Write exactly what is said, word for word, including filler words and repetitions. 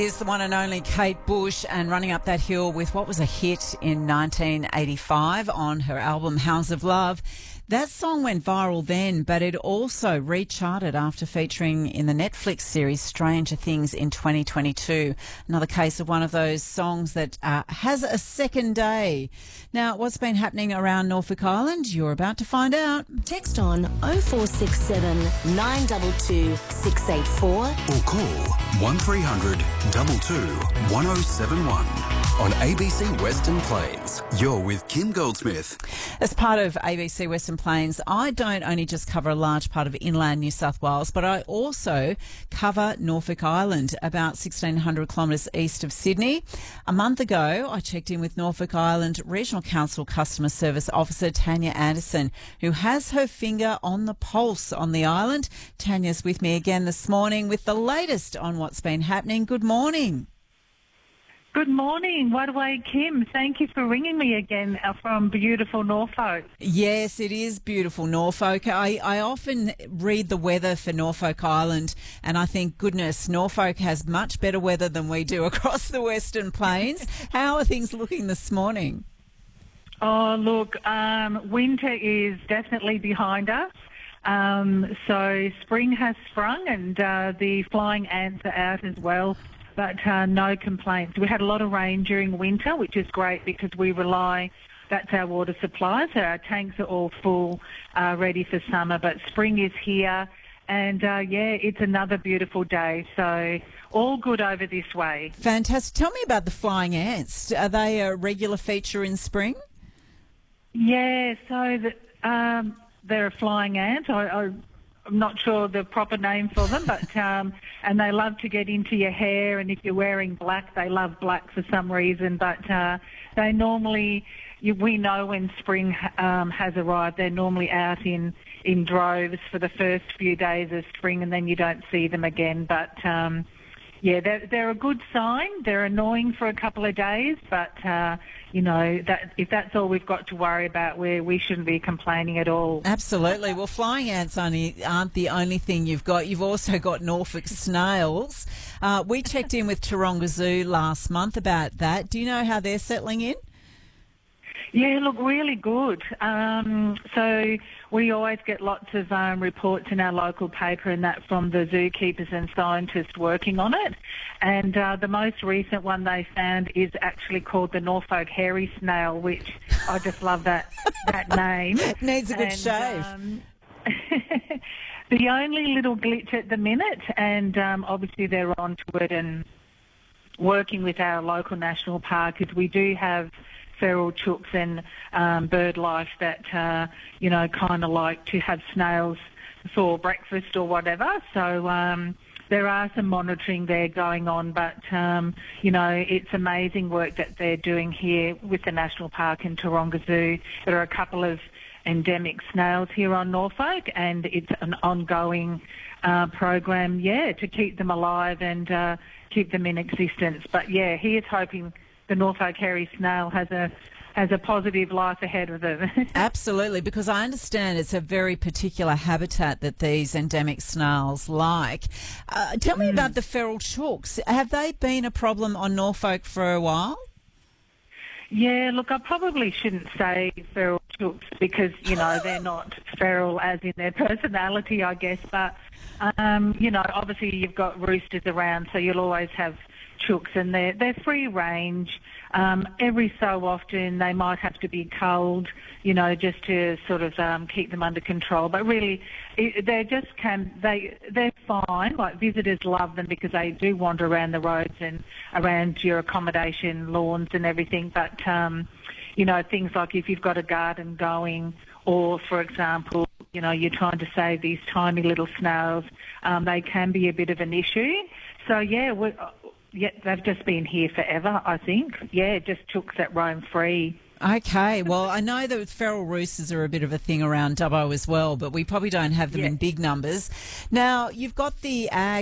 Is the one and only Kate Bush, and Running Up That Hill with what was a hit in nineteen eighty-five on her album Hounds of Love. That song went viral then, but it also recharted after featuring in the Netflix series Stranger Things in twenty twenty-two. Another case of one of those songs that uh, has a second day. Now, what's been happening around Norfolk Island? You're about to find out. Text on oh four six seven, nine two two, six eight four or call one three hundred, two two, one oh seven one. On A B C Western Plains, you're with Kim Goldsmith. As part of A B C Western Plains, I don't only just cover a large part of inland New South Wales, but I also cover Norfolk Island, about sixteen hundred kilometres east of Sydney. A month ago, I checked in with Norfolk Island Regional Council Customer Service Officer Tanya Anderson, who has her finger on the pulse on the island. Tanya's with me again this morning with the latest on what's been happening. Good morning. Good morning, Wadaway Kim. Thank you for ringing me again from beautiful Norfolk. Yes, it is beautiful Norfolk. I, I often read the weather for Norfolk Island and I think, goodness, Norfolk has much better weather than we do across the Western Plains. How are things looking this morning? Oh, look, um, winter is definitely behind us. Um, so spring has sprung and uh, the flying ants are out as well. But uh, no complaints. We had a lot of rain during winter, which is great because we rely, that's our water supply, so our tanks are all full, uh, ready for summer. But spring is here, and uh, yeah, it's another beautiful day. So all good over this way. Fantastic. Tell me about the flying ants. Are they a regular feature in spring? Yeah, so the, um, they're a flying ant. I, I I'm not sure the proper name for them, but um, and they love to get into your hair, and if you're wearing black, they love black for some reason, but uh, they normally, you, we know when spring um, has arrived, they're normally out in, in droves for the first few days of spring, and then you don't see them again, but um, yeah, they're, they're a good sign. They're annoying for a couple of days, but, uh, you know, that if that's all we've got to worry about, we we shouldn't be complaining at all. Absolutely. Well, flying ants only aren't the only thing you've got. You've also got Norfolk snails. Uh, we checked in with Taronga Zoo last month about that. Do you know how they're settling in? Yeah, look, really good. Um, so we always get lots of um, reports in our local paper and that from the zookeepers and scientists working on it. And uh, the most recent one they found is actually called the Norfolk hairy snail, which I just love that that name. It needs a good and, shave. Um, the only little glitch at the minute, and um, obviously they're on to it and working with our local national park, is we do have feral chooks and um, bird life that, uh, you know, kind of like to have snails for breakfast or whatever. So um, there are some monitoring there going on, but, um, you know, it's amazing work that they're doing here with the National Park and Taronga Zoo. There are a couple of endemic snails here on Norfolk, and it's an ongoing uh, program, yeah, to keep them alive and uh, keep them in existence. But, yeah, he is hoping the Norfolk hairy snail has a has a positive life ahead of them. Absolutely, because I understand it's a very particular habitat that these endemic snails like. Uh, tell me mm. about the feral chooks. Have they been a problem on Norfolk for a while? Yeah, look, I probably shouldn't say feral chooks because, you know, they're not feral as in their personality, I guess. But, um, you know, obviously you've got roosters around, so you'll always have chooks, and they're, they're free range. Um, every so often they might have to be culled, you know, just to sort of um, keep them under control. But really, it, they just can, they, they're fine. Like, visitors love them because they do wander around the roads and around your accommodation lawns and everything. But, um, you know, things like if you've got a garden going, or, for example, you know, you're trying to save these tiny little snails, um, they can be a bit of an issue. So, yeah, we're... Yeah, they've just been here forever, I think. Yeah, just chooks that roam free. Okay, well, I know that feral roosters are a bit of a thing around Dubbo as well, but we probably don't have them yeah. in big numbers. Now, you've got the ag